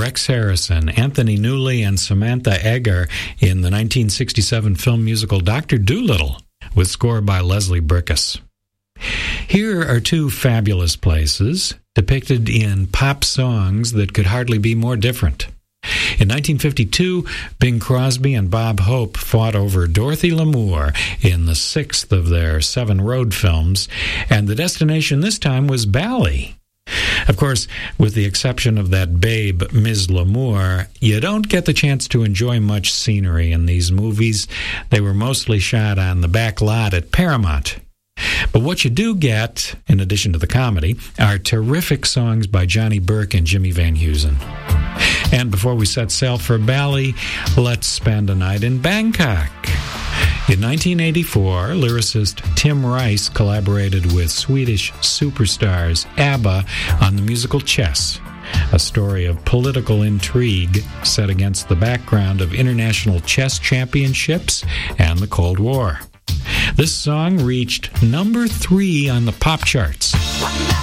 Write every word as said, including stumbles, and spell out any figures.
Rex Harrison, Anthony Newley, and Samantha Eggar in the nineteen sixty-seven film musical Doctor Dolittle, with score by Leslie Bricusse. Here are two fabulous places depicted in pop songs that could hardly be more different. In nineteen fifty-two, Bing Crosby and Bob Hope fought over Dorothy Lamour in the sixth of their seven road films, and the destination this time was Bali. Of course, with the exception of that babe, Miz Lamour, you don't get the chance to enjoy much scenery in these movies. They were mostly shot on the back lot at Paramount. But what you do get, in addition to the comedy, are terrific songs by Johnny Burke and Jimmy Van Heusen. And before we set sail for Bali, let's spend a night in Bangkok. In nineteen eighty-four, lyricist Tim Rice collaborated with Swedish superstars ABBA on the musical Chess, a story of political intrigue set against the background of international chess championships and the Cold War. This song reached number three on the pop charts.